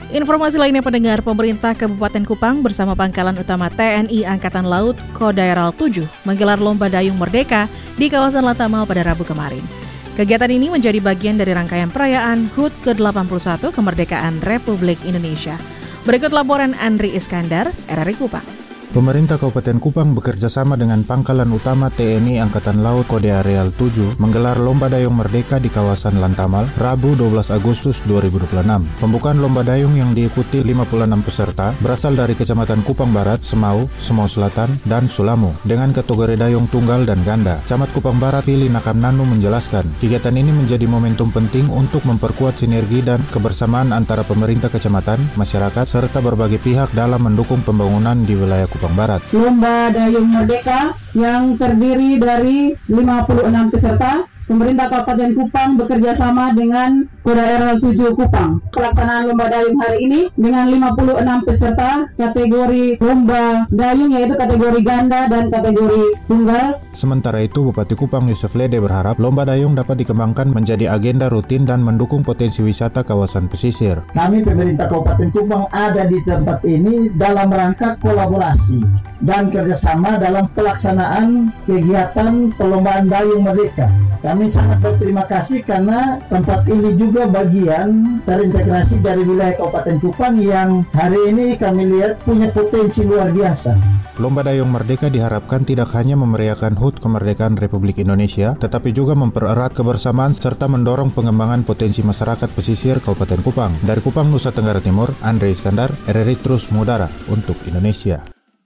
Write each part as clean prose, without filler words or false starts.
Informasi lainnya pendengar, pemerintah Kabupaten Kupang bersama Pangkalan Utama TNI Angkatan Laut Kodaeral 7 menggelar Lomba Dayung Merdeka di kawasan Lantamal pada Rabu kemarin. Kegiatan ini menjadi bagian dari rangkaian perayaan HUT ke-81 Kemerdekaan Republik Indonesia. Berikut laporan Andri Iskandar, RRI Kupang. Pemerintah Kabupaten Kupang bekerjasama dengan Pangkalan Utama TNI Angkatan Laut Kodaeral 7 menggelar Lomba Dayung Merdeka di kawasan Lantamal, Rabu 12 Agustus 2026. Pembukaan Lomba Dayung yang diikuti 56 peserta berasal dari Kecamatan Kupang Barat, Semau, Semau Selatan, dan Sulamu dengan kategori dayung tunggal dan ganda. Camat Kupang Barat, Fili Nakamnanu menjelaskan, kegiatan ini menjadi momentum penting untuk memperkuat sinergi dan kebersamaan antara pemerintah kecamatan, masyarakat, serta berbagai pihak dalam mendukung pembangunan di wilayah Kupang Barat. Lomba Dayung Merdeka yang terdiri dari 56 peserta, pemerintah Kabupaten Kupang bekerja sama dengan Kodaeral 7 Kupang. Pelaksanaan Lomba Dayung hari ini dengan 56 peserta kategori Lomba Dayung yaitu kategori ganda dan kategori tunggal. Sementara itu, Bupati Kupang Yusuf Lede berharap Lomba Dayung dapat dikembangkan menjadi agenda rutin dan mendukung potensi wisata kawasan pesisir. Kami pemerintah Kabupaten Kupang ada di tempat ini dalam rangka kolaborasi dan kerjasama dalam pelaksanaan kegiatan perlombaan Dayung Merdeka. Kami sangat berterima kasih karena tempat ini juga bagian terintegrasi dari wilayah Kabupaten Kupang yang hari ini kami lihat punya potensi luar biasa. Lomba Dayung Merdeka diharapkan tidak hanya memeriahkan HUT Kemerdekaan Republik Indonesia, tetapi juga mempererat kebersamaan serta mendorong pengembangan potensi masyarakat pesisir Kabupaten Kupang. Dari Kupang, Nusa Tenggara Timur, Andri Iskandar, RRI Terus Mengudara untuk Indonesia.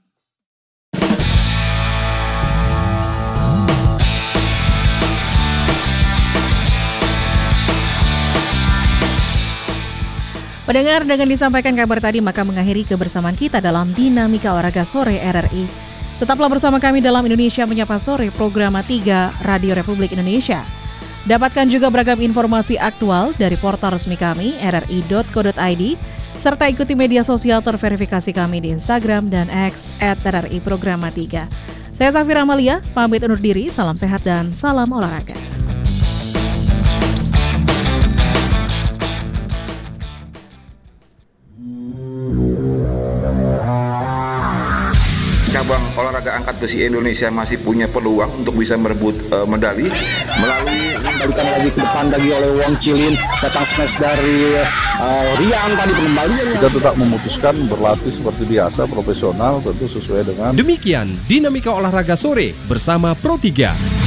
Pendengar, dengan disampaikan kabar tadi, maka mengakhiri kebersamaan kita dalam Dinamika Olahraga Sore RRI. Tetaplah bersama kami dalam Indonesia Menyapa Sore, program 3 Radio Republik Indonesia. Dapatkan juga beragam informasi aktual dari portal resmi kami, rri.co.id, serta ikuti media sosial terverifikasi kami di Instagram dan X @RRI Program 3. Saya Safira Amalia, pamit undur diri, salam sehat dan salam olahraga. Cabang olahraga angkat besi Indonesia masih punya peluang untuk bisa merebut medali melalui kembalikan lagi ke depan lagi oleh Wong Cilin, datang smash dari Rian tadi pengembaliannya. Kita tetap memutuskan berlatih seperti biasa, profesional, tentu sesuai dengan. Demikian Dinamika Olahraga Sore bersama Pro 3.